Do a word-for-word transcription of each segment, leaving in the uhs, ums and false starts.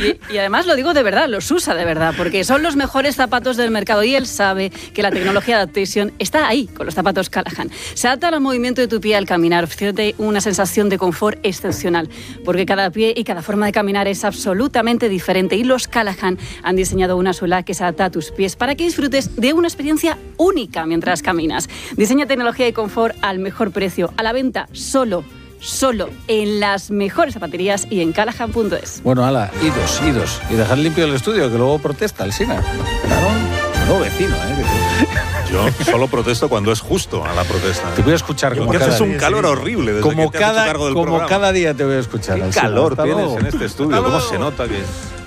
Y, y además lo digo de verdad, los usa de verdad, porque son los mejores zapatos del mercado y él sabe que la tecnología Adaptation está ahí con los zapatos Callahan. Se adapta al movimiento de tu pie al caminar, ofreciéndote una sensación de confort excepcional, porque cada pie y cada forma de caminar es absolutamente diferente y los Callahan han diseñado una suela que se adapta a tus pies para que disfrutes de una experiencia única mientras caminas. Diseña tecnología y confort al mejor precio, a la venta solo Solo en las mejores zapaterías y en callahan punto es. Bueno, ala, idos, idos. Y dejar limpio el estudio, que luego protesta el Sina. Claro, no vecino, ¿eh? Yo solo protesto cuando es justo a la protesta. Te voy a escuchar como cada día. Es un calor horrible desde como que te cada, has hecho cargo del como programa. cada día te voy a escuchar. Qué Alcina. calor Hasta tienes luego. en este estudio. ¿Cómo se nota que...?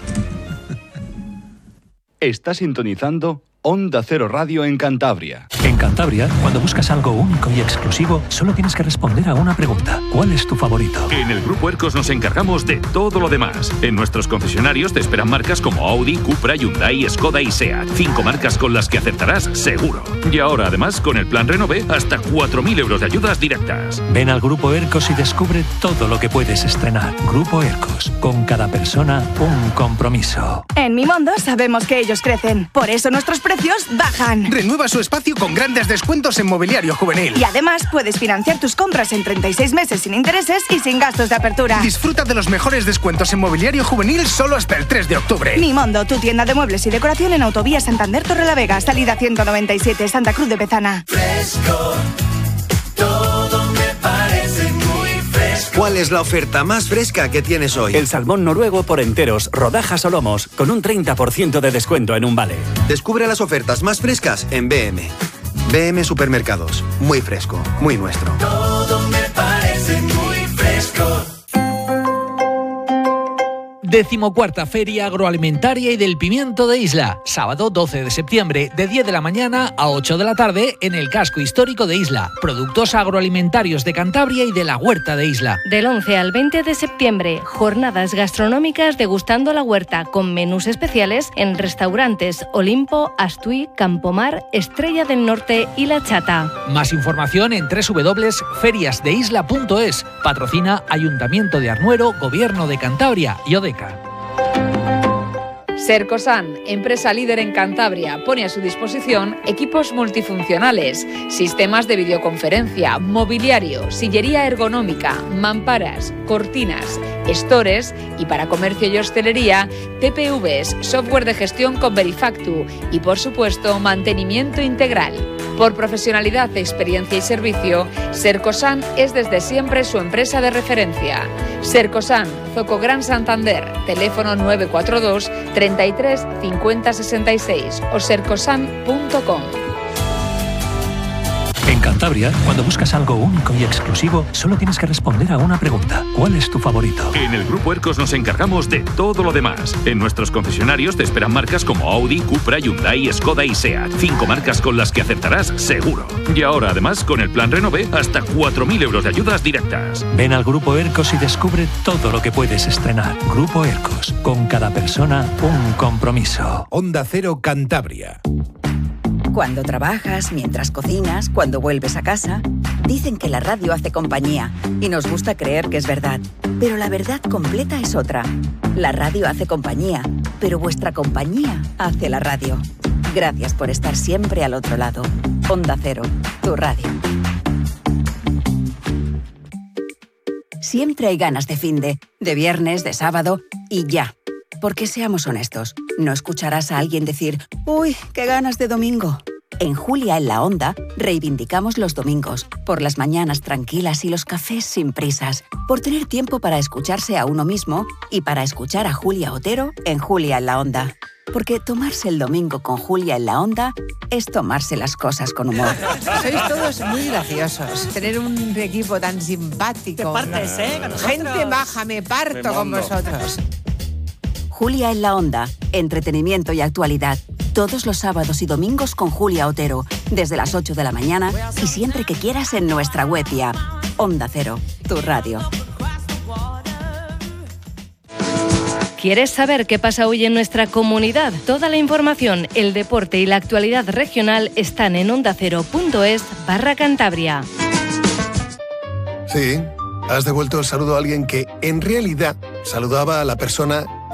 Está sintonizando Onda Cero Radio en Cantabria. En Cantabria, cuando buscas algo único y exclusivo, solo tienes que responder a una pregunta. ¿Cuál es tu favorito? En el Grupo Ercos nos encargamos de todo lo demás. En nuestros concesionarios te esperan marcas como Audi, Cupra, Hyundai, Skoda y SEAT. Cinco marcas con las que acertarás seguro. Y ahora, además, con el plan Renové, hasta cuatro mil euros de ayudas directas. Ven al Grupo Ercos y descubre todo lo que puedes estrenar. Grupo Ercos, con cada persona un compromiso. En Mimondo sabemos que ellos crecen, por eso nuestros precios bajan. Renueva su espacio con grandes descuentos en mobiliario juvenil. Y además puedes financiar tus compras en treinta y seis meses sin intereses y sin gastos de apertura. Disfruta de los mejores descuentos en mobiliario juvenil solo hasta el tres de octubre. Mimondo, tu tienda de muebles y decoración en Autovía Santander Torrelavega, salida ciento noventa y siete, Santa Cruz de Bezana. Fresco, todo me parece muy fresco. ¿Cuál es la oferta más fresca que tienes hoy? El salmón noruego por enteros, rodajas o lomos, con un treinta por ciento de descuento en un vale. Descubre las ofertas más frescas en B M. B M Supermercados. Muy fresco, muy nuestro. Todo me parece muy fresco. Decimocuarta Feria Agroalimentaria y del Pimiento de Isla. Sábado doce de septiembre, de diez de la mañana a ocho de la tarde, en el casco histórico de Isla. Productos agroalimentarios de Cantabria y de la huerta de Isla. Del once al veinte de septiembre, jornadas gastronómicas degustando la huerta con menús especiales en restaurantes Olimpo, Astuí, Campomar, Estrella del Norte y La Chata. Más información en doble u doble u doble u punto ferias de isla punto es. Patrocina Ayuntamiento de Arnuero, Gobierno de Cantabria y Odeca. Sercosan, empresa líder en Cantabria, pone a su disposición equipos multifuncionales, sistemas de videoconferencia, mobiliario, sillería ergonómica, mamparas, cortinas, estores y para comercio y hostelería, T P Vs, software de gestión con Verifactu y, por supuesto, mantenimiento integral. Por profesionalidad, experiencia y servicio, Sercosan es desde siempre su empresa de referencia. Sercosan, Zoco Gran Santander, teléfono nueve cuatro dos, treinta y tres, cincuenta, sesenta y seis o sercosan punto com. En Cantabria, cuando buscas algo único y exclusivo, solo tienes que responder a una pregunta. ¿Cuál es tu favorito? En el Grupo Ercos nos encargamos de todo lo demás. En nuestros concesionarios te esperan marcas como Audi, Cupra, Hyundai, Skoda y SEAT. Cinco marcas con las que acertarás seguro. Y ahora, además, con el plan Renové, hasta cuatro mil euros de ayudas directas. Ven al Grupo Ercos y descubre todo lo que puedes estrenar. Grupo Ercos, con cada persona un compromiso. Onda Cero Cantabria. Cuando trabajas, mientras cocinas, cuando vuelves a casa, dicen que la radio hace compañía y nos gusta creer que es verdad. Pero la verdad completa es otra. La radio hace compañía, pero vuestra compañía hace la radio. Gracias por estar siempre al otro lado. Onda Cero, tu radio. Siempre hay ganas de finde, de viernes, de sábado y ya. Porque seamos honestos, no escucharás a alguien decir «Uy, qué ganas de domingo». En Julia en la Onda reivindicamos los domingos, por las mañanas tranquilas y los cafés sin prisas, por tener tiempo para escucharse a uno mismo y para escuchar a Julia Otero en Julia en la Onda. Porque tomarse el domingo con Julia en la Onda es tomarse las cosas con humor. Sois todos muy graciosos. Tener un equipo tan simpático. Te partes, ¿eh? Gente baja, me parto con vosotros. Julia en la Onda, entretenimiento y actualidad. Todos los sábados y domingos con Julia Otero, desde las ocho de la mañana y siempre que quieras en nuestra web y app. Onda Cero, tu radio. ¿Quieres saber qué pasa hoy en nuestra comunidad? Toda la información, el deporte y la actualidad regional están en ondacero.es barra Cantabria. Sí, has devuelto el saludo a alguien que, en realidad, saludaba a la persona